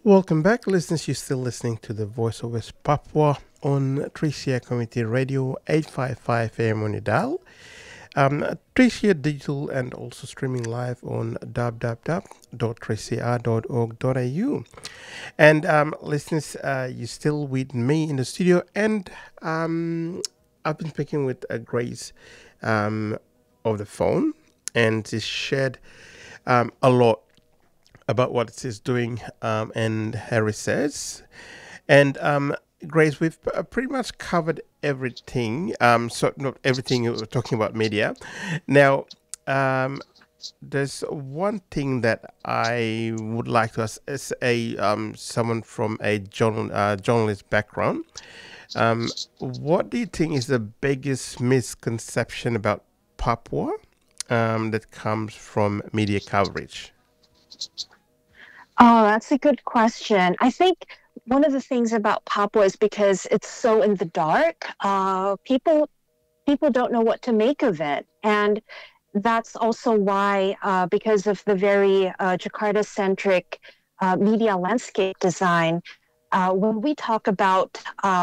Welcome back, listeners. You're still listening to the Voice of West Papua on 3CR Community Radio 855 AM on your dial. 3CR Digital and also streaming live on www.3cr.org.au. And listeners, you're still with me in the studio, and I've been speaking with Grace of the phone, and she shared a lot about what it is doing and her research. And Grace, we've pretty much covered everything. So not everything. We're talking about media. Now, there's one thing that I would like to ask as a someone from a journalist background. What do you think is the biggest misconception about Papua that comes from media coverage? Oh, that's a good question. I think one of the things about Papua is because it's so in the dark. People don't know what to make of it, and that's also why, because of the very Jakarta-centric media landscape design, when we talk about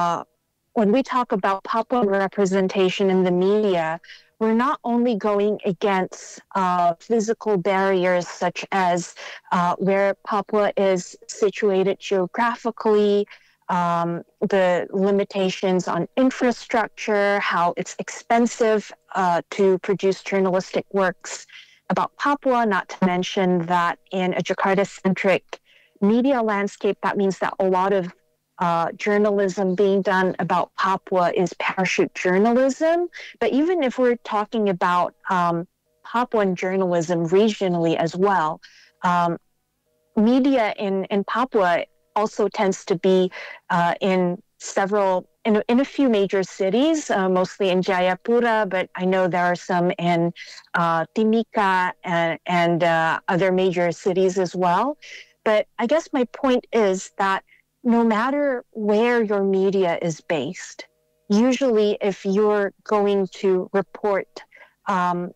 Papuan representation in the media, we're not only going against physical barriers such as where Papua is situated geographically, the limitations on infrastructure, how it's expensive to produce journalistic works about Papua, not to mention that in a Jakarta-centric media landscape, that means that a lot of journalism being done about Papua is parachute journalism. But even if we're talking about Papuan journalism regionally as well, media in Papua also tends to be in a few major cities, mostly in Jayapura, but I know there are some in Timika and other major cities as well. But I guess my point is that no matter where your media is based, usually if you're going to report on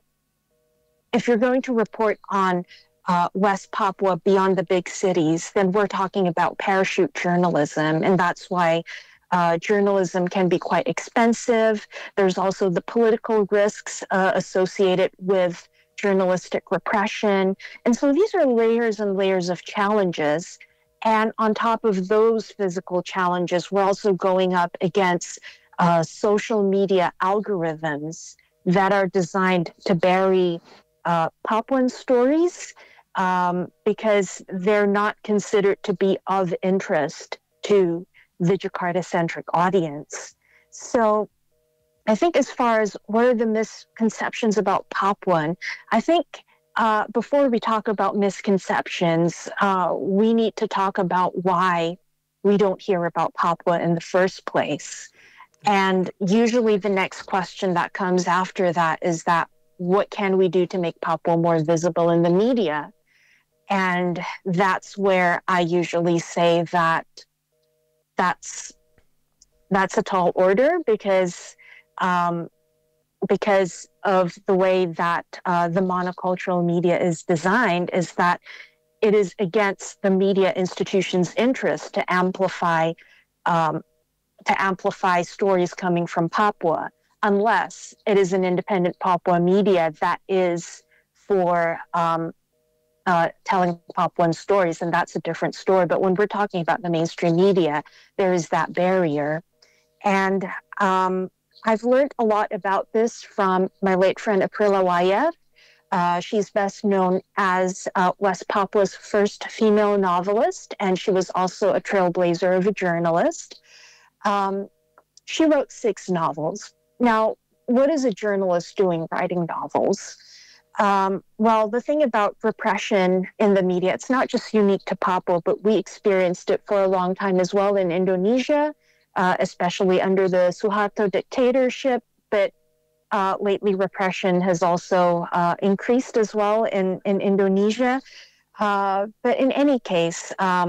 West Papua beyond the big cities, then we're talking about parachute journalism. And that's why journalism can be quite expensive. There's also the political risks associated with journalistic repression. And so these are layers and layers of challenges. And on top of those physical challenges, we're also going up against social media algorithms that are designed to bury Papuan stories because they're not considered to be of interest to the Jakarta-centric audience. So I think as far as what are the misconceptions about Papuan, I think before we talk about misconceptions, we need to talk about why we don't hear about Papua in the first place. And usually the next question that comes after that is that what can we do to make Papua more visible in the media? And that's where I usually say that that's a tall order because of the way that the monocultural media is designed, is that it is against the media institution's interest to amplify stories coming from Papua, unless it is an independent Papua media that is for telling Papuan stories, and that's a different story. But when we're talking about the mainstream media, there is that barrier. And I've learned a lot about this from my late friend Aprila Wayev. She's best known as West Papua's first female novelist, and she was also a trailblazer of a journalist. She wrote 6 novels. Now, what is a journalist doing writing novels? Well, the thing about repression in the media, it's not just unique to Papua, but we experienced it for a long time as well in Indonesia, especially under the Suharto dictatorship. But lately, repression has also increased as well in Indonesia. But in any case,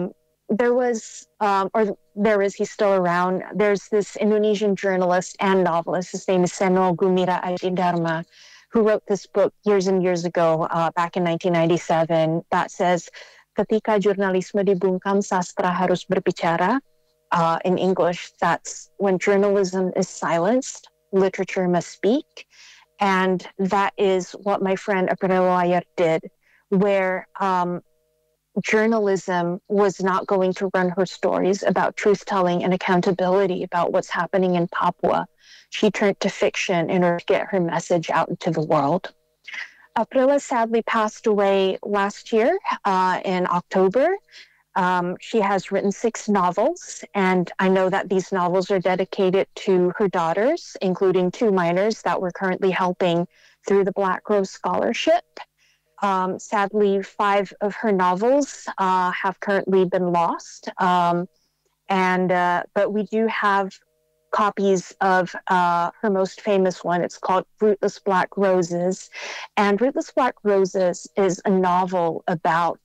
he's still around. There's this Indonesian journalist and novelist. His name is Seno Gumira Ajidharma, who wrote this book years and years ago, back in 1997, that says ketika jurnalisme dibungkam, sastra harus berbicara. In English, that's when journalism is silenced, literature must speak. And that is what my friend Aprelo Ayer did, where journalism was not going to run her stories about truth-telling and accountability about what's happening in Papua. She turned to fiction in order to get her message out into the world. Aprila sadly passed away last year in October. She has written 6 novels, and I know that these novels are dedicated to her daughters, including 2 minors that we're currently helping through the Black Rose Scholarship. Sadly, 5 of her novels have currently been lost, but we do have copies of her most famous one. It's called Rootless Black Roses, and Rootless Black Roses is a novel about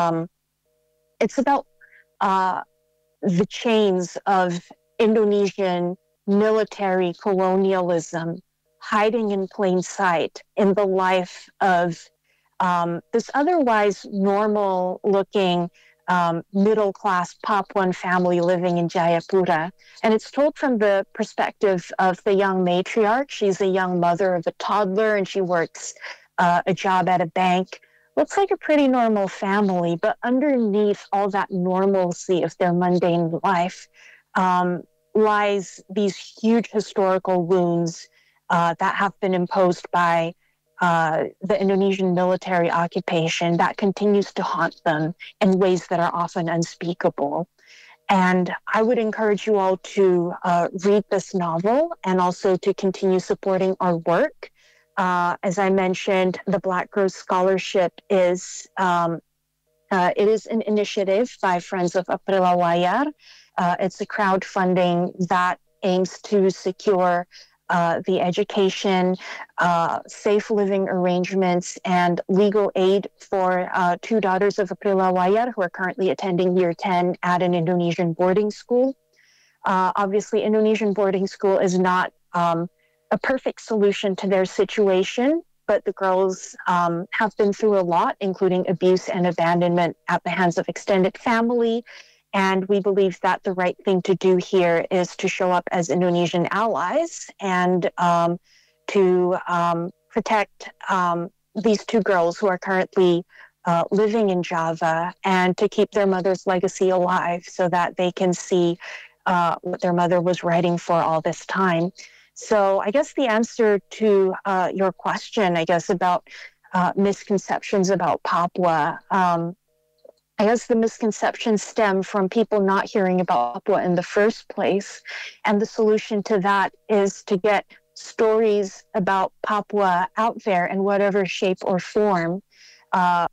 the chains of Indonesian military colonialism hiding in plain sight in the life of this otherwise normal-looking middle-class Papuan family living in Jayapura. And it's told from the perspective of the young matriarch. She's a young mother of a toddler, and she works a job at a bank. Looks like a pretty normal family, but underneath all that normalcy of their mundane life lies these huge historical wounds that have been imposed by the Indonesian military occupation that continues to haunt them in ways that are often unspeakable. And I would encourage you all to read this novel and also to continue supporting our work. As I mentioned, the Black Rose Scholarship is it is an initiative by Friends of Aprila Wayar. It's a crowdfunding that aims to secure the education, safe living arrangements, and legal aid for 2 daughters of Aprila Wayar who are currently attending year 10 at an Indonesian boarding school. Obviously, Indonesian boarding school is not a perfect solution to their situation, but the girls have been through a lot, including abuse and abandonment at the hands of extended family. And we believe that the right thing to do here is to show up as Indonesian allies and to protect these 2 girls who are currently living in Java, and to keep their mother's legacy alive so that they can see what their mother was writing for all this time. So I guess the answer to your question, I guess, about misconceptions about Papua, I guess the misconceptions stem from people not hearing about Papua in the first place. And the solution to that is to get stories about Papua out there in whatever shape or form.